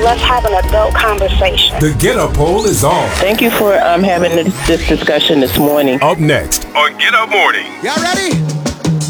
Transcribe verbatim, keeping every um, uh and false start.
Let's have an adult conversation. The Get Up poll is on. Thank you for um, having this, this discussion this morning. Up next on Get Up Morning. Y'all ready?